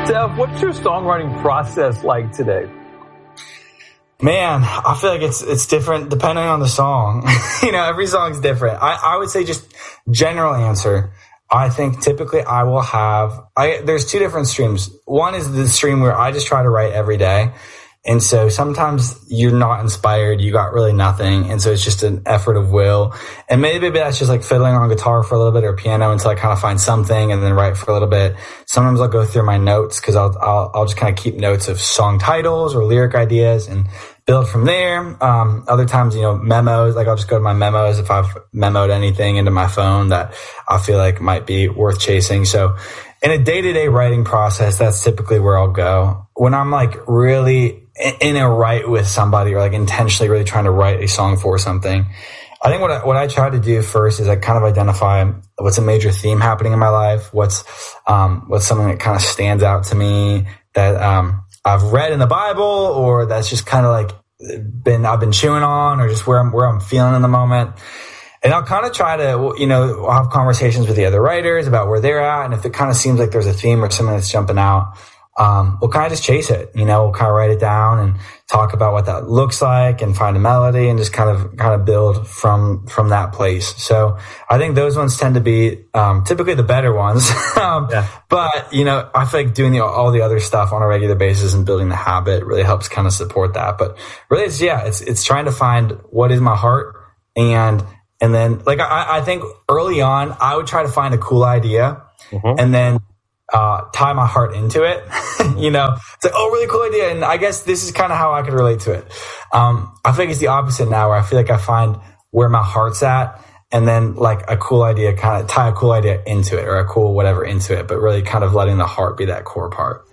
Steph, what's your songwriting process like today? Man, I feel like it's different depending on the song. Every song's different. I would say just general answer. I think typically I will have, there's two different streams. One is the stream where I just try to write every day. And so sometimes you're not inspired. You got really nothing. And so it's just an effort of will. And maybe that's just like fiddling on guitar for a little bit or piano until I kind of find something and then write for a little bit. Sometimes I'll go through my notes because I'll just kind of keep notes of song titles or lyric ideas and build from there. Other times, memos, like I'll just go to my memos if I've memoed anything into my phone that I feel like might be worth chasing. So in a day-to-day writing process, that's typically where I'll go. When I'm like really in a write with somebody or like intentionally really trying to write a song for something, I think what I try to do first is I kind of identify what's a major theme happening in my life, what's something that kind of stands out to me that I've read in the Bible or that's just kind of like I've been chewing on or just where I'm feeling in the moment. And I'll kind of try to, I'll have conversations with the other writers about where they're at. And if it kind of seems like there's a theme or something that's jumping out, we'll kind of just chase it, we'll kind of write it down and talk about what that looks like and find a melody and just kind of build from that place. So I think those ones tend to be, typically the better ones. Yeah. But, I feel like doing all the other stuff on a regular basis and building the habit really helps kind of support that. But really it's trying to find what is my heart and then like, I think early on I would try to find a cool idea and then tie my heart into it. It's like, oh, really cool idea. And I guess this is kind of how I could relate to it. I feel like it's the opposite now where I feel like I find where my heart's at and then like a cool idea, kind of tie a cool idea into it or a cool whatever into it, but really kind of letting the heart be that core part.